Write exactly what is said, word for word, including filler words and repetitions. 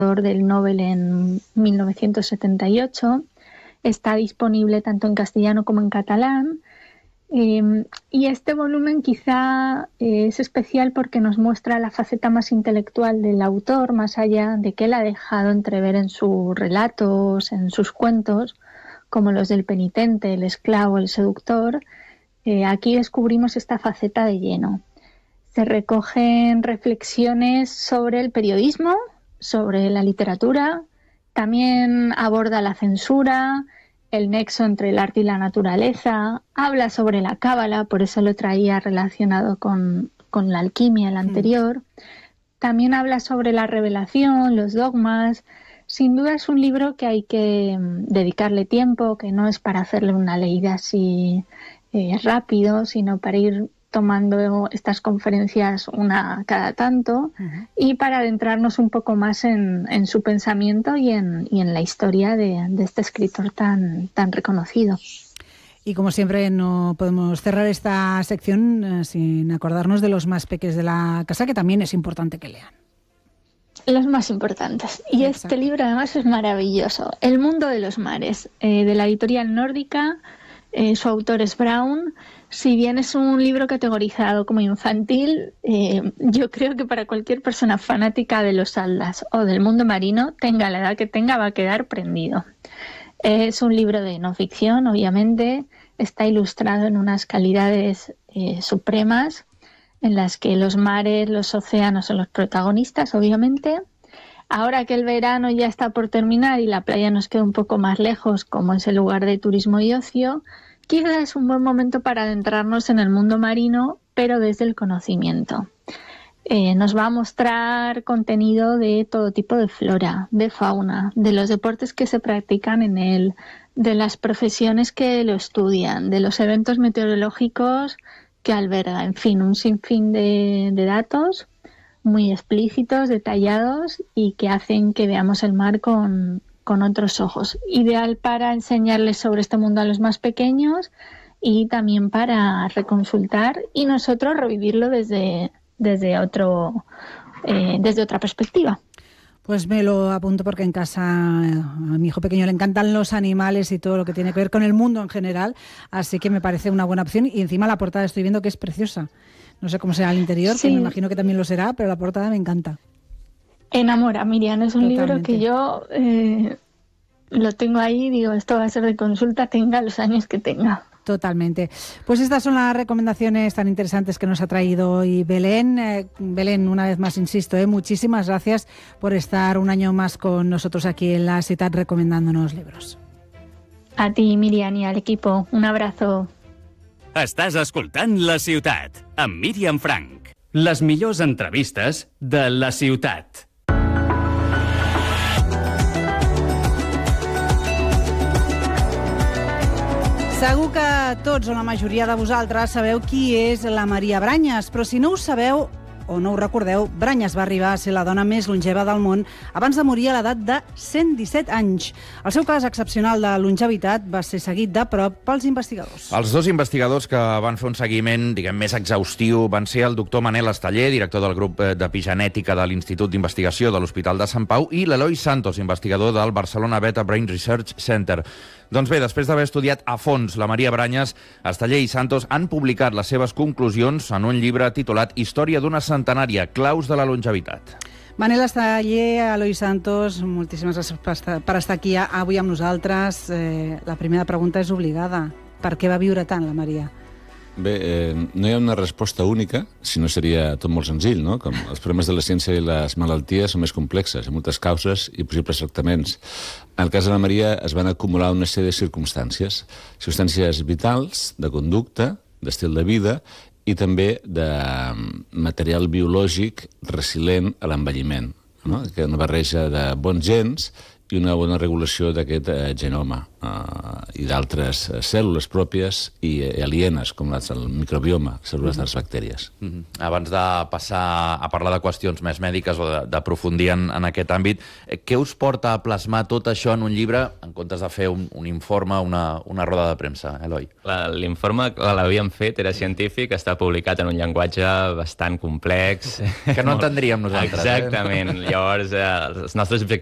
del Nobel en mil novecientos setenta y ocho. Está disponible tanto en castellano como en catalán. Eh, y este volumen quizá eh, es especial porque nos muestra la faceta más intelectual del autor, más allá de que él ha dejado entrever en sus relatos, en sus cuentos, como los del penitente, el esclavo, el seductor. Eh, aquí descubrimos esta faceta de lleno. Se recogen reflexiones sobre el periodismo, sobre la literatura, también aborda la censura, el nexo entre el arte y la naturaleza, habla sobre la cábala, por eso lo traía relacionado con, con la alquimia, el anterior. Mm. También habla sobre la revelación, los dogmas. Sin duda es un libro que hay que dedicarle tiempo, que no es para hacerle una leída así eh, rápido, sino para ir tomando estas conferencias una cada tanto, uh-huh. y para adentrarnos un poco más en, en su pensamiento y en, y en la historia de, de este escritor tan, tan reconocido. Y como siempre no podemos cerrar esta sección eh, sin acordarnos de los más peques de la casa, que también es importante que lean. Los más importantes. Y Exacto. Este libro además es maravilloso. El mundo de los mares, eh, de la editorial nórdica. Eh, su autor es Brown. Si bien es un libro categorizado como infantil, eh, yo creo que para cualquier persona fanática de los atlas o del mundo marino, tenga la edad que tenga, va a quedar prendido. Eh, es un libro de no ficción, obviamente. Está ilustrado en unas calidades eh, supremas, en las que los mares, los océanos son los protagonistas, obviamente. Ahora que el verano ya está por terminar y la playa nos queda un poco más lejos, como es el lugar de turismo y ocio, quizás es un buen momento para adentrarnos en el mundo marino, pero desde el conocimiento. Eh, nos va a mostrar contenido de todo tipo de flora, de fauna, de los deportes que se practican en él, de las profesiones que lo estudian, de los eventos meteorológicos que alberga, en fin, un sinfín de, de datos muy explícitos, detallados y que hacen que veamos el mar con, con otros ojos. Ideal para enseñarles sobre este mundo a los más pequeños y también para reconsultar y nosotros revivirlo desde, desde, otro, eh, desde otra perspectiva. Pues me lo apunto porque en casa a mi hijo pequeño le encantan los animales y todo lo que tiene que ver con el mundo en general, así que me parece una buena opción y encima la portada estoy viendo que es preciosa. No sé cómo será el interior, sí. Que me imagino que también lo será, pero la portada me encanta. Enamora, Miriam, es un Totalmente. libro que yo eh, lo tengo ahí, digo, esto va a ser de consulta, tenga los años que tenga. Totalmente. Pues estas son las recomendaciones tan interesantes que nos ha traído hoy Belén. Eh, Belén, una vez más insisto, eh, muchísimas gracias por estar un año más con nosotros aquí en La Ciutat recomendándonos libros. A ti, Miriam, i al equipo. Un abrazo. Estàs escoltant La Ciutat, amb Míriam Frank. Les millors entrevistes de La Ciutat. Segur que tots o la majoria de vosaltres sabeu qui és la Maria Brañas, però si no ho sabeu o no ho recordeu, Brañas va arribar a ser la dona més longeva del món abans de morir a l'edat de cent disset anys. El seu cas excepcional de longevitat va ser seguit de prop pels investigadors. Els dos investigadors que van fer un seguiment, diguem, més exhaustiu van ser el doctor Manel Esteller, director del grup d'epigenètica de l'Institut d'Investigació de l'Hospital de Sant Pau, i l'Eloi Santos, investigador del Barcelona Beta Brain Research Center. Doncs bé, després d'haver estudiat a fons la Maria Brañas, Esteller i Santos han publicat les seves conclusions en un llibre titulat Història d'una centenària, claus de la longevitat. Manel Esteller, Eloi Santos, moltíssimes gràcies per estar aquí avui amb nosaltres. Eh, la primera pregunta és obligada. Per què va viure tant la Maria? Bé, eh, no hi ha una resposta única, si no seria tot molt senzill, no? Com els problemes de la ciència i les malalties són més complexes, hi ha moltes causes i possibles tractaments. En el cas de la Maria es van acumular una sèrie de circumstàncies, circumstàncies vitals, de conducta, d'estil de vida i també de material biològic resilient a l'envelliment, no? Que una barreja de bons gens i una bona regulació d'aquest eh, genoma eh, i d'altres eh, cèl·lules pròpies i eh, alienes, com les del microbioma, cèl·lules de les bactèries. Mm-hmm. Abans de passar a parlar de qüestions més mèdiques o d'aprofundir en, en aquest àmbit, eh, què us porta a plasmar tot això en un llibre en comptes de fer un, un informe, una, una roda de premsa, Eloi? L'informe l'havíem fet, era científic, està publicat en un llenguatge bastant complex. Que no entendríem nosaltres. Exactament. Eh? Llavors, eh, els nostres